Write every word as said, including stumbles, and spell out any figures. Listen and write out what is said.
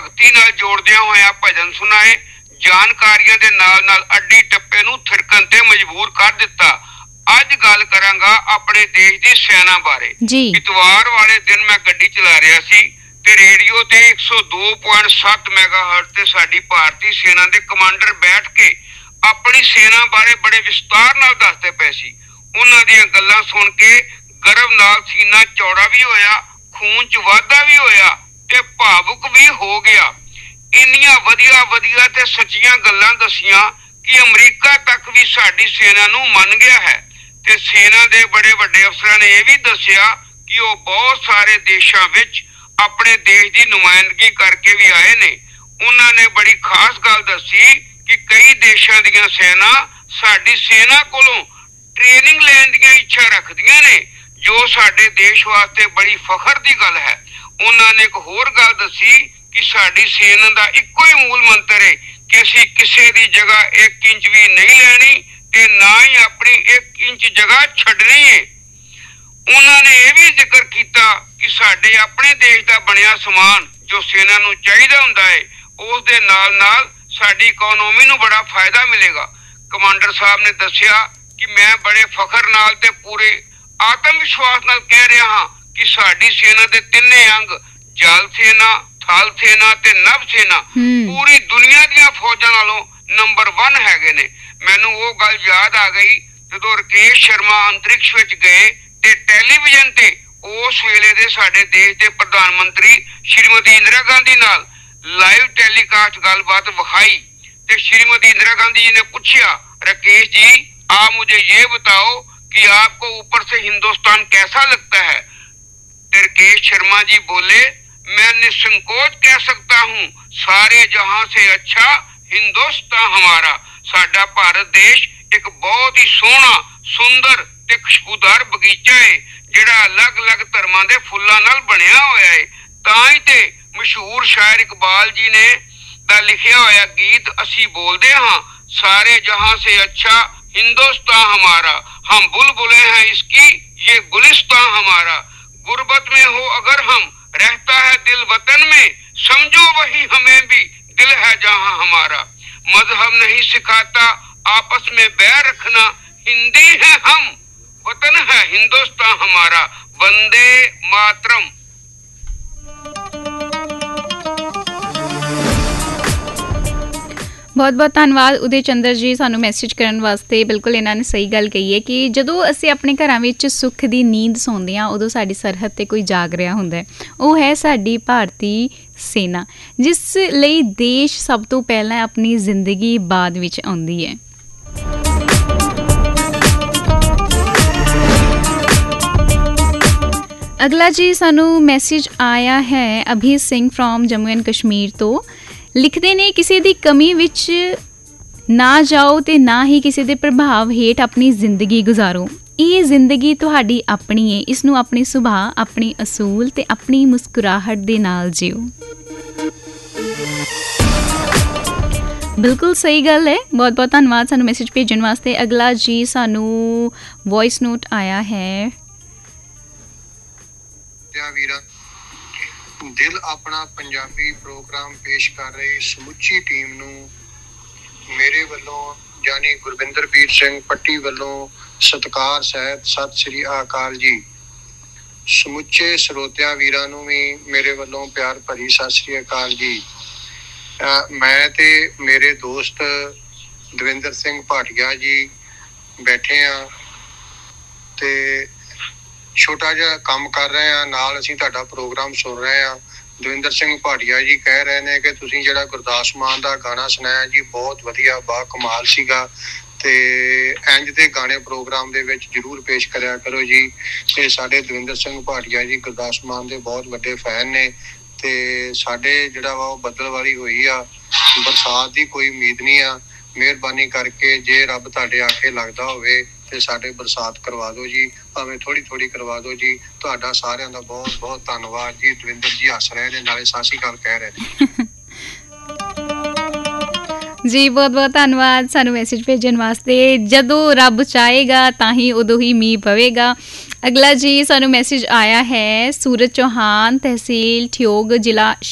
ਭਗਤੀ ਨਾਲ ਜੋੜਦਿਆਂ ਹੋਇਆ ਭਜਨ ਸੁਣਾਏ। ਜਾਣਕਾਰੀਆਂ ਦੇ ਨਾਲ ਨਾਲ ਅੱਡੀ ਟੱਪੇ ਨੂੰ ਥਿਰਕਣ ਤੇ ਮਜਬੂਰ ਕਰ ਦਿੱਤਾ। ਅੱਜ ਗੱਲ ਕਰਾਂਗਾ ਆਪਣੇ ਦੇਸ਼ ਦੀ ਸੈਨਾ ਬਾਰੇ। ਇਤਵਾਰ ਵਾਲੇ ਦਿਨ ਮੈਂ ਗੱਡੀ ਚਲਾ ਰਿਹਾ ਸੀ ਤੇ ਰੇਡੀਓ ਤੇ ਇੱਕ ਸੌ ਦੋ ਪੁਆਇੰਟ ਸੱਤ ਮੈਗਾਹਰਟ ਤੇ ਸਾਡੀ ਭਾਰਤੀ ਸੈਨਾ ਦੇ ਕਮਾਂਡਰ ਬੈਠ ਕੇ ਆਪਣੀ ਸੈਨਾ ਬਾਰੇ ਬੜੇ ਵਿਸਤਾਰ ਨਾਲ ਦੱਸਦੇ ਪਏ ਸੀ। ਉਹਨਾਂ ਦੀਆਂ ਗੱਲਾਂ ਸੁਣ ਕੇ ਗਰਵ ਨਾਲ ਸੀਨਾ ਚੌੜਾ ਵੀ ਹੋਇਆ, ਖੂਨ ਚ ਵਾਧਾ ਵੀ ਹੋਇਆ ਤੇ ਭਾਵੁਕ ਵੀ ਹੋ ਗਿਆ। ਇੰਨੀਆਂ ਵਧੀਆ ਵਧੀਆ ਤੇ ਸੱਚੀਆਂ ਗੱਲਾਂ ਦੱਸੀਆਂ ਕਿ ਅਮਰੀਕਾ ਤੱਕ ਵੀ ਸਾਡੀ ਸੈਨਾ ਨੂੰ ਮੰਨ ਗਿਆ ਹੈ। ਤੇ ਸੈਨਾ ਦੇ ਬੜੇ ਵੱਡੇ ਅਫਸਰਾਂ ਨੇ ਇਹ ਵੀ ਦੱਸਿਆ ਕਿ ਉਹ ਬਹੁਤ ਸਾਰੇ ਦੇਸ਼ਾਂ ਵਿੱਚ ਆਪਣੇ ਦੇਸ਼ ਦੀ ਨੁਮਾਇੰਦਗੀ ਕਰਕੇ ਵੀ ਆਏ ਨੇ। ਉਹਨਾਂ ਨੇ ਬੜੀ ਖਾਸ ਗੱਲ ਦੱਸੀ ਕਿ ਕਈ ਦੇਸ਼ਾਂ ਦੀਆਂ ਸੈਨਾ ਸਾਡੀ ਸੈਨਾ ਕੋਲੋਂ ਟ੍ਰੇਨਿੰਗ ਲੈਣ ਦੀਆਂ ਇੱਛਾ ਰੱਖਦੀਆਂ ਨੇ, ਜੋ ਸਾਡੇ ਦੇਸ਼ ਵਾਸਤੇ ਬੜੀ ਫਖਰ ਦੀ ਗੱਲ ਹੈ। ਉਹਨਾਂ ਨੇ ਇੱਕ ਹੋਰ ਗੱਲ ਦੱਸੀ ਕਿ ਸਾਡੀ ਸੈਨਾ ਦਾ ਇੱਕੋ ਹੀ ਮੂਲ ਮੰਤਰ ਹੈ ਕਿ ਅਸੀਂ ਕਿਸੇ ਦੀ ਜਗ੍ਹਾ ਇੱਕ ਇੰਚ ਵੀ ਨਹੀਂ ਲੈਣੀ ਤੇ ਨਾ ਹੀ ਆਪਣੀ ਇੱਕ ਇੰਚ ਜਗ੍ਹਾ ਛੱਡਣੀ ਹੈ। ਉਹਨਾਂ ਨੇ ਇਹ ਵੀ ਜ਼ਿਕਰ ਕੀਤਾ ਕਿ ਸਾਡੇ ਆਪਣੇ ਦੇਸ਼ ਦਾ ਬਣਿਆ ਸਮਾਨ ਜੋ ਸੈਨਾ ਨੂੰ ਚਾਹੀਦਾ ਹੁੰਦਾ ਹੈ, ਉਸ ਦੇ ਨਾਲ ਨਾਲ ਸਾਡੀ ਇਕਨੋਮੀ ਨੂੰ ਬੜਾ ਫਾਇਦਾ ਮਿਲੇਗਾ। ਕਮਾਂਡਰ ਸਾਹਿਬ ਨੇ ਦੱਸਿਆ ਕਿ ਮੈਂ ਬੜੇ ਫਖਰ ਨਾਲ ਤੇ ਪੂਰੇ ਆਤਮ ਵਿਸ਼ਵਾਸ ਨਾਲ ਕਹਿ ਰਿਹਾ ਹਾਂ ਕਿ ਸਾਡੀ ਸੈਨਾ ਦੇ ਤਿੰਨੇ ਅੰਗ ਜਲ ਸੈਨਾ, ਥਲ ਸੈਨਾ ਤੇ ਨਭ ਸੈਨਾ ਪੂਰੀ ਦੁਨੀਆ ਦੀਆਂ ਫੌਜਾਂ ਨਾਲੋਂ ਨੰਬਰ ਵਨ ਹੈਗੇ ਨੇ। ਮੈਨੂੰ ਉਹ ਗੱਲ ਯਾਦ ਆ ਗਈ ਜਦੋਂ ਰਾਕੇਸ਼ ਸ਼ਰਮਾ ਅੰਤਰਿਕਸ਼ ਵਿੱਚ ਗਏ ਤੇ ਟੈਲੀਵਿਜ਼ਨ ਤੇ ਉਸ ਵੇਲੇ ਦੇ ਸਾਡੇ ਦੇਸ਼ ਦੇ ਪ੍ਰਧਾਨ ਮੰਤਰੀ ਸ਼੍ਰੀਮਤੀ ਇੰਦਰਾ ਗਾਂਧੀ ਨਾਲ ਲਾਈਵ ਟੈਲੀਕਾਸਟ ਗੱਲਬਾਤ ਵਿਖਾਈ ਤੇ श्रीमती इंदिरा गांधी जी ने पूछा, राकेश जी आप मुझे ये बताओ कि आपको ऊपर से हिंदुस्तान कैसा लगता है। राकेश शर्मा जी बोले, मैं निसंकोच कह सकता हूँ सारे जहां से अच्छा हिंदुस्तान हमारा। साडा भारत देश एक बहुत ही सोहना सुंदर ते खुशबूदार बगीचा है जिहड़ा अलग अलग धर्मां दे फुल्लां नाल बनिया होया है। तां ही ते मशहूर शायर इकबाल जी ने दा लिखिया होया गीत असी बोलते हाँ, सारे जहां से अच्छा हिंदुस्तान हमारा, हम बुलबुलें हैं इसकी ये गुलिस्तान हमारा। गुर्बत में हो अगर हम रहता है दिल वतन में, समझो वही हमें भी दिल है जहां हमारा। मजहब नहीं सिखाता आपस में बैर रखना, हिंदी है हम वतन है हिंदुस्तान हमारा। वंदे मातरम। ਬਹੁਤ ਬਹੁਤ ਧੰਨਵਾਦ ਉਦੇ ਚੰਦਰ ਜੀ ਸਾਨੂੰ ਮੈਸੇਜ ਕਰਨ ਵਾਸਤੇ। ਬਿਲਕੁਲ ਇਹਨਾਂ ਨੇ ਸਹੀ ਗੱਲ ਕਹੀ ਹੈ ਕਿ ਜਦੋਂ ਅਸੀਂ ਆਪਣੇ ਘਰਾਂ ਵਿੱਚ ਸੁੱਖ ਦੀ ਨੀਂਦ ਸੌਂਦੇ ਹਾਂ ਉਦੋਂ ਸਾਡੀ ਸਰਹੱਦ 'ਤੇ ਕੋਈ ਜਾਗ ਰਿਹਾ ਹੁੰਦਾ ਹੈ। ਉਹ ਹੈ ਸਾਡੀ ਭਾਰਤੀ ਸੈਨਾ, ਜਿਸ ਲਈ ਦੇਸ਼ ਸਭ ਤੋਂ ਪਹਿਲਾਂ ਆਪਣੀ ਜ਼ਿੰਦਗੀ ਬਾਅਦ ਵਿੱਚ ਆਉਂਦੀ ਹੈ। ਅਗਲਾ ਜੀ ਸਾਨੂੰ ਮੈਸੇਜ ਆਇਆ ਹੈ ਅਭੀ ਸਿੰਘ ਫਰੋਮ ਜੰਮੂ ਐਂਡ ਕਸ਼ਮੀਰ ਤੋਂ। ਲਿਖਦੇ ਨੇ, ਕਿਸੇ ਦੀ ਕਮੀ ਵਿੱਚ ਨਾ ਜਾਓ ਅਤੇ ਨਾ ਹੀ ਕਿਸੇ ਦੇ ਪ੍ਰਭਾਵ ਹੇਠ ਆਪਣੀ ਜ਼ਿੰਦਗੀ ਗੁਜ਼ਾਰੋ। ਇਹ ਜ਼ਿੰਦਗੀ ਤੁਹਾਡੀ ਆਪਣੀ ਹੈ, ਇਸ ਨੂੰ ਆਪਣੇ ਸੁਭਾਅ, ਆਪਣੀ ਅਸੂਲ ਅਤੇ ਆਪਣੀ ਮੁਸਕਰਾਹਟ ਦੇ ਨਾਲ ਜਿਓ। ਬਿਲਕੁਲ ਸਹੀ ਗੱਲ ਹੈ। ਬਹੁਤ ਬਹੁਤ ਧੰਨਵਾਦ ਸਾਨੂੰ ਮੈਸੇਜ ਭੇਜਣ ਵਾਸਤੇ। ਅਗਲਾ ਜੀ ਸਾਨੂੰ ਵੋਇਸ ਨੋਟ ਆਇਆ ਹੈ। ਦਿਲ ਆਪਣਾ ਪੰਜਾਬੀ ਪ੍ਰੋਗਰਾਮ ਪੇਸ਼ ਕਰ ਰਹੀ ਸਮੁੱਚੀ ਟੀਮ ਨੂੰ ਮੇਰੇ ਵੱਲੋਂ ਯਾਨੀ ਗੁਰਵਿੰਦਰਪੀਰ ਸਿੰਘ ਪੱਟੀ ਵੱਲੋਂ ਸਤਿਕਾਰ ਸਹਿਤ ਸਤਿ ਸ੍ਰੀ ਅਕਾਲ ਜੀ। ਸਮੁੱਚੇ ਸਰੋਤਿਆਂ ਵੀਰਾਂ ਨੂੰ ਵੀ ਮੇਰੇ ਵੱਲੋਂ ਪਿਆਰ ਭਰੀ ਸਤਿ ਸ੍ਰੀ ਅਕਾਲ ਜੀ। ਮੈਂ ਤੇ ਮੇਰੇ ਦੋਸਤ ਦਵਿੰਦਰ ਸਿੰਘ ਭਾਟੀਆ ਜੀ ਬੈਠੇ ਹਾਂ ਤੇ ਛੋਟਾ ਜਿਹਾ ਕੰਮ ਕਰ ਰਹੇ ਹਾਂ, ਨਾਲ ਅਸੀਂ ਤੁਹਾਡਾ ਪ੍ਰੋਗਰਾਮ ਸੁਣ ਰਹੇ ਹਾਂ। ਦਵਿੰਦਰ ਸਿੰਘ ਭਾਟੀਆ ਜੀ ਕਹਿ ਰਹੇ ਨੇ ਕਿ ਤੁਸੀਂ ਜਿਹੜਾ ਗੁਰਦਾਸ ਮਾਨ ਦਾ ਗਾਣਾ ਸੁਣਾਇਆ ਜੀ ਬਹੁਤ ਵਧੀਆ, ਬਾ ਕਮਾਲ ਸੀਗਾ ਤੇ ਇੰਝ ਦੇ ਗਾਣੇ ਪ੍ਰੋਗਰਾਮ ਦੇ ਵਿੱਚ ਜ਼ਰੂਰ ਪੇਸ਼ ਕਰਿਆ ਕਰੋ ਜੀ। ਤੇ ਸਾਡੇ ਦਵਿੰਦਰ ਸਿੰਘ ਭਾਟੀਆ ਜੀ ਗੁਰਦਾਸ ਮਾਨ ਦੇ ਬਹੁਤ ਵੱਡੇ ਫੈਨ ਨੇ ਤੇ ਸਾਡੇ ਜਿਹੜਾ ਵਾ ਉਹ ਬੱਦਲ ਵਾਲੀ ਹੋਈ ਆ, ਬਰਸਾਤ ਦੀ ਕੋਈ ਉਮੀਦ ਨਹੀਂ ਆ। ਮਿਹਰਬਾਨੀ ਕਰਕੇ ਜੇ ਰੱਬ ਤੁਹਾਡੇ ਆਖੇ ਲੱਗਦਾ ਹੋਵੇ ਤੇ ਸਾਡੇ ਬਰਸਾਤ ਕਰਵਾ ਦਿਓ ਜੀ, ਭਾਵੇਂ ਥੋੜ੍ਹੀ ਥੋੜ੍ਹੀ ਕਰਵਾ ਦਿਓ ਜੀ। ਤੁਹਾਡਾ ਸਾਰਿਆਂ ਦਾ ਬਹੁਤ ਬਹੁਤ ਧੰਨਵਾਦ ਜੀ। ਦਵਿੰਦਰ ਜੀ ਹੱਸ ਰਹੇ ਨੇ, ਨਾਲੇ ਸਤਿ ਸ਼੍ਰੀ ਅਕਾਲ ਕਹਿ ਰਹੇ ਨੇ ਜੀ। ਬਹੁਤ ਬਹੁਤ ਧੰਨਵਾਦ ਸਾਨੂੰ ਮੈਸੇਜ ਭੇਜਣ ਵਾਸਤੇ। ਜਦੋਂ ਰੱਬ ਚਾਹੇਗਾ ਤਾਂ ਹੀ ਉਦੋਂ ਹੀ ਮੀਂਹ ਪਵੇਗਾ। ਅਗਲਾ ਜੀ ਸਾਨੂੰ ਮੈਸੇਜ ਆਇਆ ਹੈ ਸੂਰਜ ਚੌਹਾਨ, ਤਹਿਸੀਲ ਠਿਓਗ, ਜ਼ਿਲ੍ਹਾ